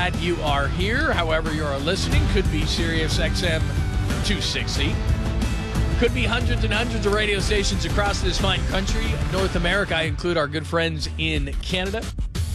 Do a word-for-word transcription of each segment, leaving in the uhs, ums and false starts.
glad you are here. However you are listening, could be Sirius X M two sixty. Could be hundreds and hundreds of radio stations across this fine country. North America, I include our good friends in Canada.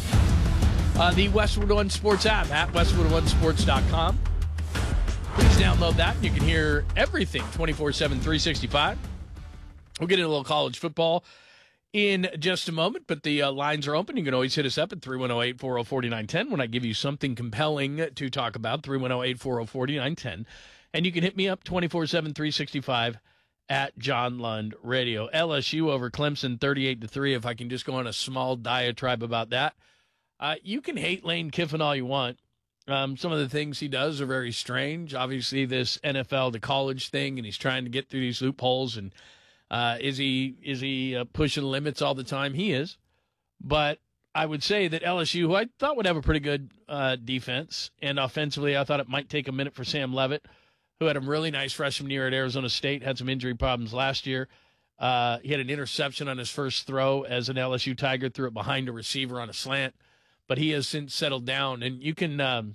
Uh, the Westwood One Sports app at westwood one sports dot com. Please download that. You can hear everything twenty-four seven, three sixty-five. We'll get into a little college football in just a moment, but the uh, lines are open. You can always hit us up at three one zero, eight four zero, four nine one zero when I give you something compelling to talk about, three one zero, eight four zero, four nine one zero. And you can hit me up twenty-four seven, three sixty-five at John Lund Radio. L S U over Clemson thirty-eight to three. If I can just go on a small diatribe about that. Uh, you can hate Lane Kiffin all you want. Um, some of the things he does are very strange. Obviously, this N F L to college thing, and he's trying to get through these loopholes. And uh, is he is he uh, pushing limits all the time? He is. But I would say that L S U, who I thought would have a pretty good uh, defense, and offensively, I thought it might take a minute for Sam Leavitt, who had a really nice freshman year at Arizona State, had some injury problems last year. Uh, he had an interception on his first throw as an L S U Tiger, threw it behind a receiver on a slant. But he has since settled down, and you can um,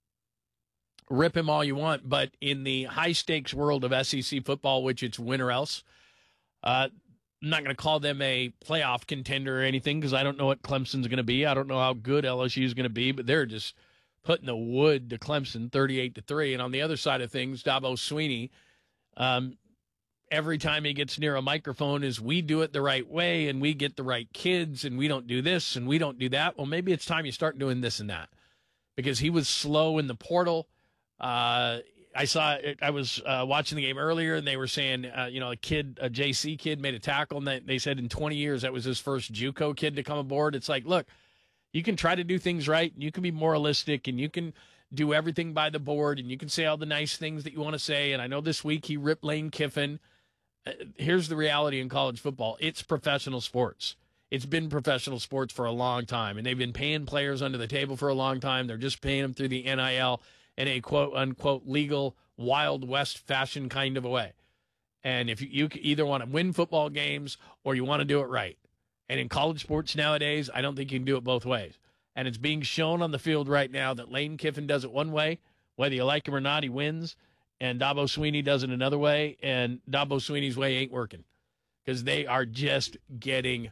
rip him all you want, but in the high-stakes world of S E C football, which it's win or else, uh, I'm not going to call them a playoff contender or anything because I don't know what Clemson's going to be. I don't know how good L S U is going to be, but they're just putting the wood to Clemson thirty-eight to three. And on the other side of things, Dabo Swinney, um, every time he gets near a microphone is we do it the right way and we get the right kids and we don't do this and we don't do that. Well, maybe it's time you start doing this and that because he was slow in the portal. Uh, I saw it, I was uh, watching the game earlier and they were saying, uh, you know, a kid, a J C kid made a tackle and they, they said in twenty years that was his first JUCO kid to come aboard. It's like, look, you can try to do things right. And you can be moralistic and you can do everything by the board and you can say all the nice things that you want to say. And I know this week he ripped Lane Kiffin. Here's the reality in college football. It's professional sports. It's been professional sports for a long time, and they've been paying players under the table for a long time. They're just paying them through the N I L in a quote-unquote legal Wild West fashion kind of a way. And if you, you either want to win football games or you want to do it right. And in college sports nowadays, I don't think you can do it both ways. And it's being shown on the field right now that Lane Kiffin does it one way. Whether you like him or not, he wins. And Dabo Swinney does it another way, and Dabo Swinney's way ain't working because they are just getting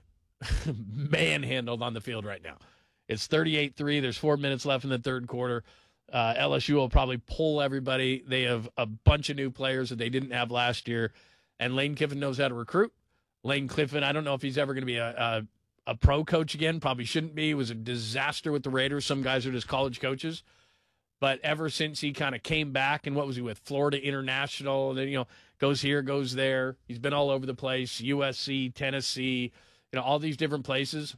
manhandled on the field right now. It's thirty-eight three. There's four minutes left in the third quarter. Uh, L S U will probably pull everybody. They have a bunch of new players that they didn't have last year, and Lane Kiffin knows how to recruit. Lane Kiffin, I don't know if he's ever going to be a, a, a pro coach again. Probably shouldn't be. He was a disaster with the Raiders. Some guys are just college coaches. But ever since he kind of came back, and what was he with? Florida International, and then, you know, goes here, goes there. He's been all over the place, U S C, Tennessee, you know, all these different places.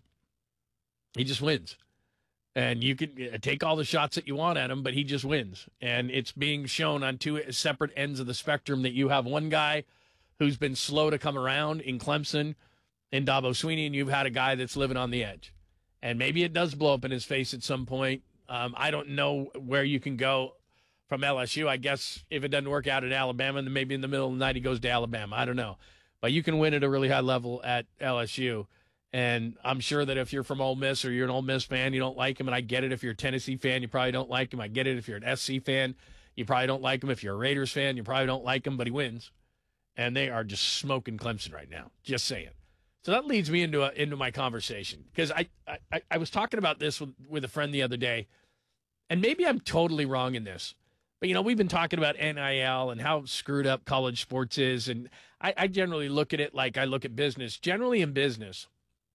He just wins. And you can take all the shots that you want at him, but he just wins. And it's being shown on two separate ends of the spectrum that you have one guy who's been slow to come around in Clemson and Dabo Swinney, and you've had a guy that's living on the edge. And maybe it does blow up in his face at some point. Um, I don't know where you can go from L S U. I guess if it doesn't work out at Alabama, then maybe in the middle of the night he goes to Alabama. I don't know. But you can win at a really high level at L S U. And I'm sure that if you're from Ole Miss or you're an Ole Miss fan, you don't like him. And I get it. If you're a Tennessee fan, you probably don't like him. I get it. If you're an S C fan, you probably don't like him. If you're a Raiders fan, you probably don't like him, but he wins. And they are just smoking Clemson right now. Just saying. So that leads me into a, into my conversation because I, I I was talking about this with, with a friend the other day, and maybe I'm totally wrong in this, but you know we've been talking about N I L and how screwed up college sports is, and I, I generally look at it like I look at business. Generally in business,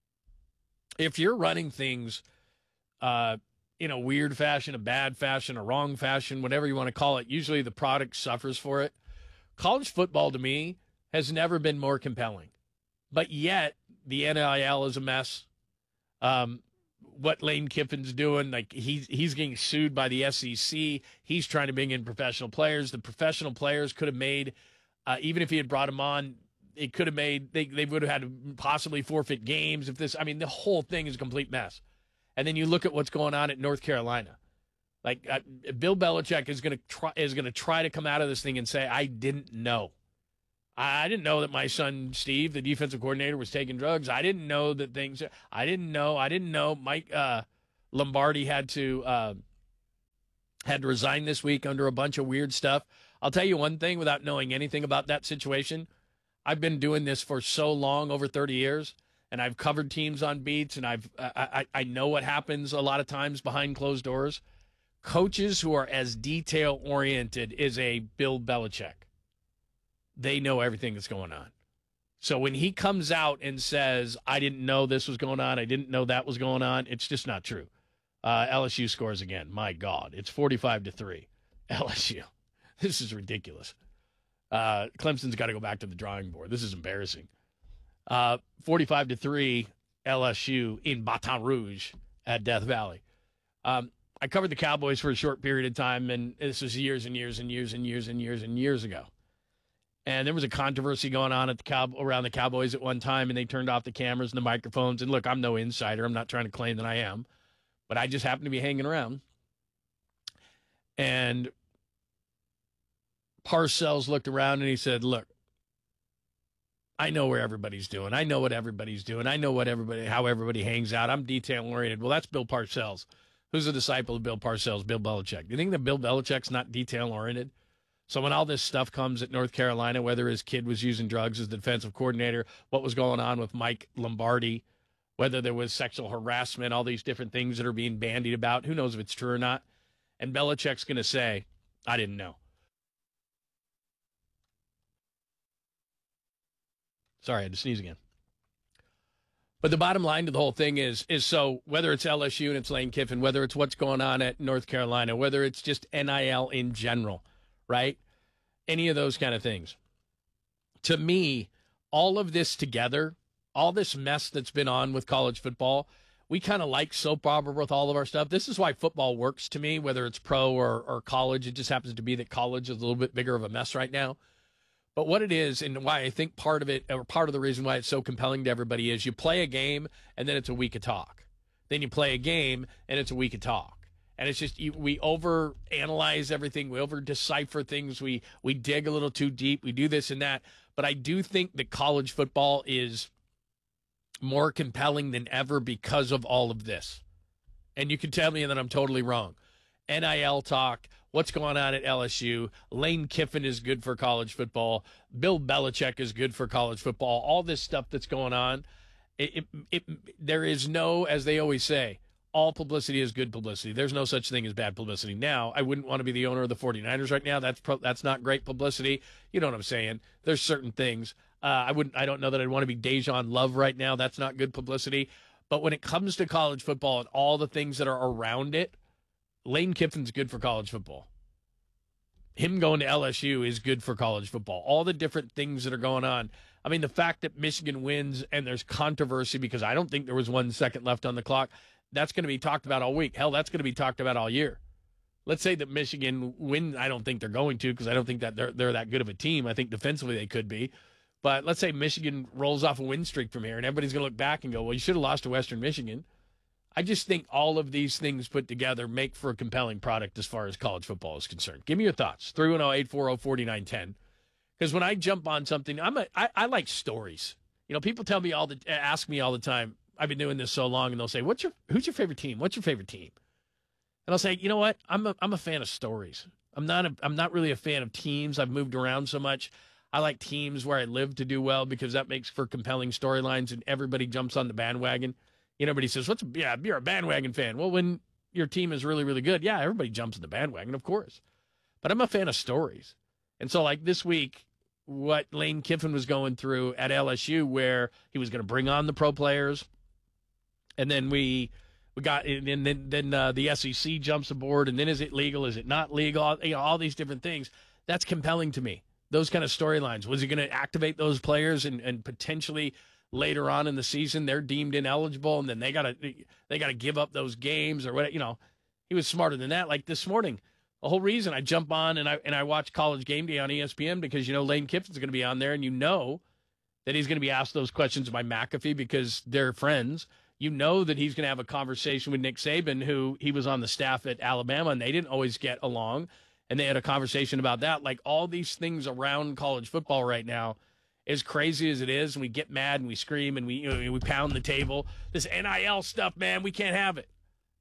if you're running things uh, in a weird fashion, a bad fashion, a wrong fashion, whatever you want to call it, usually the product suffers for it. College football to me has never been more compelling. But yet, the N I L is a mess. Um, what Lane Kiffin's doing, like he's he's getting sued by the S E C. He's trying to bring in professional players. The professional players could have made, uh, even if he had brought them on, it could have made they they would have had to possibly forfeit games if this. I mean, the whole thing is a complete mess. And then you look at what's going on at North Carolina. Like uh, Bill Belichick is going to try is going to try to come out of this thing and say, "I didn't know." I didn't know that my son, Steve, the defensive coordinator, was taking drugs. I didn't know that things – I didn't know. I didn't know Mike uh, Lombardi had to uh, had to resign this week under a bunch of weird stuff. I'll tell you one thing without knowing anything about that situation. I've been doing this for so long, over thirty years, and I've covered teams on beats, and I've I, I, I know what happens a lot of times behind closed doors. Coaches who are as detail-oriented as a Bill Belichick, they know everything that's going on. So when he comes out and says, I didn't know this was going on, I didn't know that was going on, it's just not true. Uh, L S U scores again. My God, it's forty-five to three. L S U. This is ridiculous. Uh, Clemson's got to go back to the drawing board. This is embarrassing. Uh, forty-five to three, L S U in Baton Rouge at Death Valley. Um, I covered the Cowboys for a short period of time, and this was years and years and years and years and years and years ago. And there was a controversy going on at the Cow- around the Cowboys at one time, and they turned off the cameras and the microphones. And look, I'm no insider. I'm not trying to claim that I am, but I just happened to be hanging around. And Parcells looked around and he said, look, I know where everybody's doing. I know what everybody's doing. I know what everybody, how everybody hangs out. I'm detail-oriented. Well, that's Bill Parcells. Who's a disciple of Bill Parcells? Bill Belichick. Do you think that Bill Belichick's not detail-oriented? So when all this stuff comes at North Carolina, whether his kid was using drugs as the defensive coordinator, what was going on with Mike Lombardi, whether there was sexual harassment, all these different things that are being bandied about, who knows if it's true or not? And Belichick's going to say, I didn't know. Sorry, I had to sneeze again. But the bottom line to the whole thing is, is so whether it's L S U and it's Lane Kiffin, whether it's what's going on at North Carolina, whether it's just N I L in general, right? Any of those kind of things. To me, all of this together, all this mess that's been on with college football, we kind of like soap opera with all of our stuff. This is why football works to me, whether it's pro or, or college. It just happens to be that college is a little bit bigger of a mess right now. But what it is, and why I think part of it, or part of the reason why it's so compelling to everybody, is you play a game and then it's a week of talk. Then you play a game and it's a week of talk. And it's just, you, we over-analyze everything. We over-decipher things. We, we dig a little too deep. We do this and that. But I do think that college football is more compelling than ever because of all of this. And you can tell me that I'm totally wrong. N I L talk, what's going on at L S U, Lane Kiffin is good for college football, Bill Belichick is good for college football, all this stuff that's going on. It, it, it, there is no, as they always say, all publicity is good publicity. There's no such thing as bad publicity. Now, I wouldn't want to be the owner of the 49ers right now. That's pro, that's not great publicity. You know what I'm saying? There's certain things. Uh, I wouldn't. I don't know that I'd want to be Dejan Love right now. That's not good publicity. But when it comes to college football and all the things that are around it, Lane Kiffin's good for college football. Him going to L S U is good for college football. All the different things that are going on. I mean, the fact that Michigan wins and there's controversy because I don't think there was one second left on the clock, that's going to be talked about all week. Hell, that's going to be talked about all year. Let's say that Michigan win. I don't think they're going to because I don't think that they're, they're that good of a team. I think defensively they could be. But let's say Michigan rolls off a win streak from here, and everybody's going to look back and go, well, you should have lost to Western Michigan. I just think all of these things put together make for a compelling product as far as college football is concerned. Give me your thoughts. three one zero, eight four zero, four nine one zero. Because when I jump on something, I'm a, I, I like stories. You know, people tell me all the, ask me all the time, I've been doing this so long, and they'll say, "What's your, who's your favorite team? What's your favorite team?" And I'll say, you know what? I'm a, I'm a fan of stories. I'm not a, I'm not really a fan of teams. I've moved around so much. I like teams where I live to do well because that makes for compelling storylines, and everybody jumps on the bandwagon. You know, everybody says, "What's a, yeah, you're a bandwagon fan." Well, when your team is really, really good, yeah, everybody jumps on the bandwagon, of course. But I'm a fan of stories. And so, like this week, what Lane Kiffin was going through at L S U, where he was going to bring on the pro players, and then we we got, and then then uh, the S E C jumps aboard, and then is it legal? Is it not legal? You know, all these different things. That's compelling to me. Those kind of storylines. Was he going to activate those players and, and potentially later on in the season they're deemed ineligible, and then they got to they got to give up those games or what? You know, he was smarter than that. Like this morning, the whole reason I jump on and I and I watch College Game Day on E S P N because you know Lane Kiffin's going to be on there, and you know that he's going to be asked those questions by McAfee because they're friends. You know that he's going to have a conversation with Nick Saban, who he was on the staff at Alabama, and they didn't always get along. And they had a conversation about that. Like all these things around college football right now, as crazy as it is, and we get mad and we scream and we you know, we pound the table. This N I L stuff, man, we can't have it.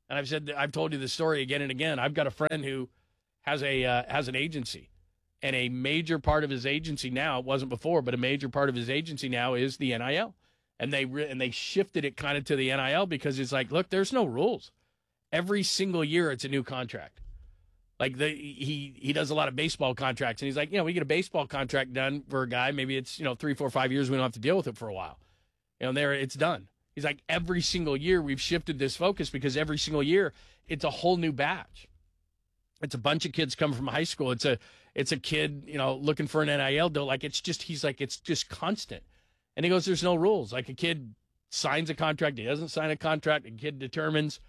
And I've said, I've told you this story again and again. I've got a friend who has a uh, has an agency, and a major part of his agency now, it wasn't before, but a major part of his agency now is the N I L. And they re- and they shifted it kind of to the N I L because it's like, look, there's no rules. Every single year, it's a new contract. Like the, he he does a lot of baseball contracts, and he's like, you know, we get a baseball contract done for a guy. Maybe it's, you know, three, four, five years. We don't have to deal with it for a while. You know, there it's done. He's like, every single year we've shifted this focus because every single year it's a whole new batch. It's a bunch of kids coming from high school. It's a it's a kid, you know, looking for an N I L deal. Like it's just he's like it's just constant. And he goes, there's no rules. Like a kid signs a contract, he doesn't sign a contract. A kid determines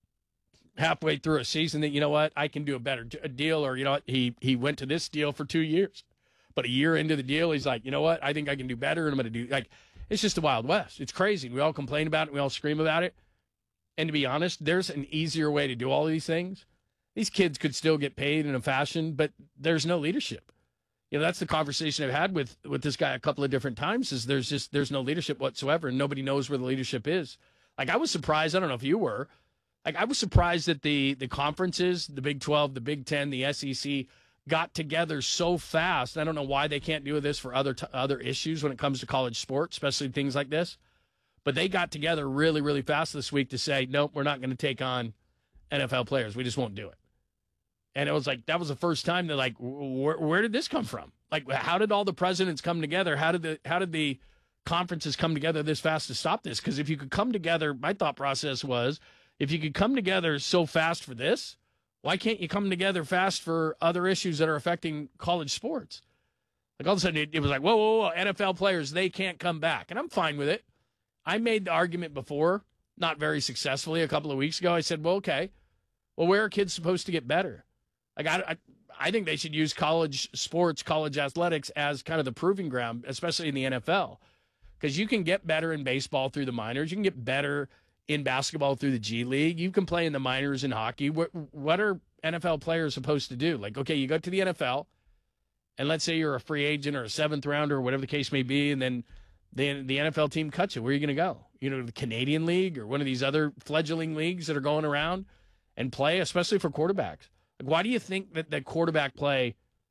halfway through a season that, you know what, I can do a better a deal, or you know what, he he went to this deal for two years, but a year into the deal, he's like, you know what, I think I can do better, and I'm going to do like. It's just the Wild West. It's crazy. We all complain about it. We all scream about it. And to be honest, there's an easier way to do all of these things. These kids could still get paid in a fashion, but there's no leadership. You know, that's the conversation I've had with, with this guy a couple of different times is there's just, there's no leadership whatsoever, and nobody knows where the leadership is. Like, I was surprised. I don't know if you were. Like, I was surprised that the, the conferences, the Big twelve, the Big ten, the S E C, got together so fast. I don't know why they can't do this for other t- other issues when it comes to college sports, especially things like this. But they got together really, really fast this week to say, nope, we're not going to take on N F L players. We just won't do it. And it was like, that was the first time they're like, where, where did this come from? Like, how did all the presidents come together? How did the how did the conferences come together this fast to stop this? Because if you could come together, my thought process was, if you could come together so fast for this, why can't you come together fast for other issues that are affecting college sports? Like all of a sudden it, it was like, whoa, whoa, whoa, N F L players, they can't come back. And I'm fine with it. I made the argument before, not very successfully, a couple of weeks ago. I said, well, okay, well, where are kids supposed to get better? Like I, I, I think they should use college sports, college athletics as kind of the proving ground, especially in the N F L. Because you can get better in baseball through the minors. You can get better in basketball through the G League. You can play in the minors in hockey. What, what are N F L players supposed to do? Like, okay, you go to the N F L, and let's say you're a free agent or a seventh rounder or whatever the case may be, and then the, the N F L team cuts you. Where are you going to go? You know, the Canadian League or one of these other fledgling leagues that are going around and play, especially for quarterbacks. Like, why do you think that that quarterback play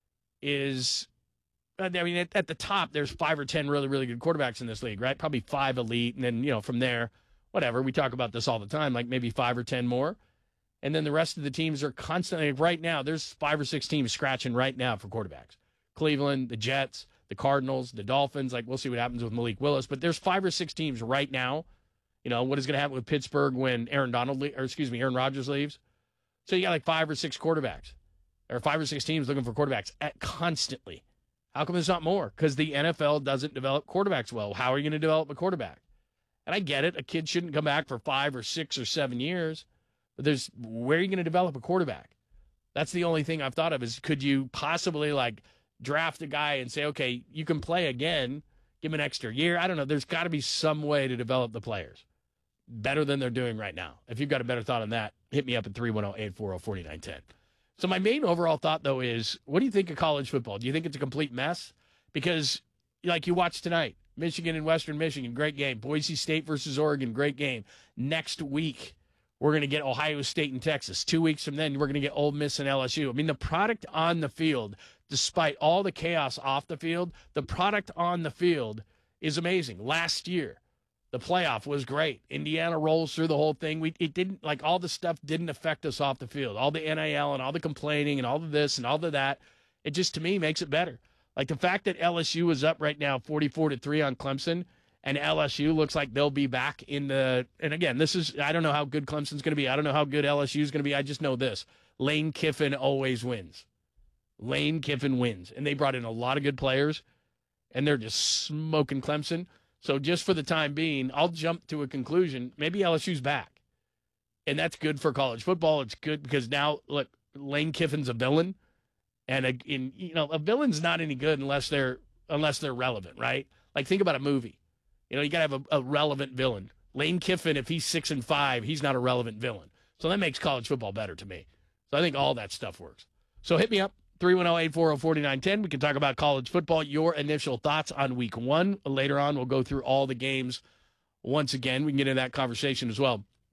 is – I mean, at, at the top, there's five or ten really, really good quarterbacks in this league, right? Probably five elite, and then, you know, from there – whatever, we talk about this all the time, like maybe five or ten more. And then the rest of the teams are constantly, like right now, there's five or six teams scratching right now for quarterbacks. Cleveland, the Jets, the Cardinals, the Dolphins. Like, we'll see what happens with Malik Willis. But there's five or six teams right now. You know, what is going to happen with Pittsburgh when Aaron Donald, or excuse me, Aaron Rodgers leaves? So you got like five or six quarterbacks. There are five or six teams looking for quarterbacks at constantly. How come there's not more? Because the N F L doesn't develop quarterbacks well. How are you going to develop a quarterback? And I get it. A kid shouldn't come back for five or six or seven years. But there's where are you going to develop a quarterback? That's the only thing I've thought of is could you possibly like draft a guy and say, okay, you can play again, give him an extra year. I don't know. There's got to be some way to develop the players better than they're doing right now. If you've got a better thought on that, hit me up at three one zero, eight four zero, four nine one zero. So my main overall thought, though, is what do you think of college football? Do you think it's a complete mess? Because like you watched tonight, Michigan and Western Michigan, great game. Boise State versus Oregon, great game. Next week, we're going to get Ohio State and Texas. Two weeks from then, we're going to get Ole Miss and L S U. I mean, the product on the field, despite all the chaos off the field, the product on the field is amazing. Last year, the playoff was great. Indiana rolls through the whole thing. We it didn't like all the stuff didn't affect us off the field. All the N I L and all the complaining and all of this and all of that, it just to me makes it better. Like the fact that L S U is up right now forty-four to three on Clemson, and L S U looks like they'll be back in the – and again, this is – I don't know how good Clemson's going to be. I don't know how good L S U is going to be. I just know this. Lane Kiffin always wins. Lane Kiffin wins. And they brought in a lot of good players, and they're just smoking Clemson. So just for the time being, I'll jump to a conclusion. Maybe L S U's back. And that's good for college football. It's good because now, look, Lane Kiffin's a villain. And, a, in, you know, a villain's not any good unless they're unless they're relevant, right? Like, think about a movie. You know, you got to have a, a relevant villain. Lane Kiffin, if he's six and five, he's not a relevant villain. So that makes college football better to me. So I think all that stuff works. So hit me up, three one zero, eight four zero, four nine one zero. We can talk about college football, your initial thoughts on week one. Later on, we'll go through all the games once again. We can get into that conversation as well.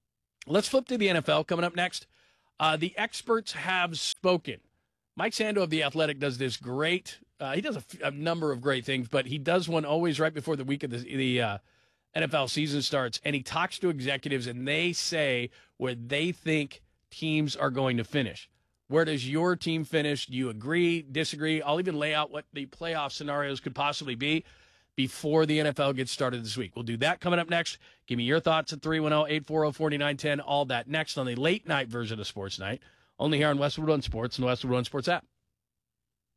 Let's flip to the N F L coming up next. Uh, the experts have spoken. Mike Sando of The Athletic does this great. Uh, he does a, f- a number of great things, but he does one always right before the week of the, the uh, N F L season starts, and he talks to executives, and they say where they think teams are going to finish. Where does your team finish? Do you agree, disagree? I'll even lay out what the playoff scenarios could possibly be before the N F L gets started this week. We'll do that coming up next. Give me your thoughts at three one zero, eight four zero, four nine one zero. All that next on the late night version of Sports Night. Only here on Westwood One Sports and the Westwood One Sports app.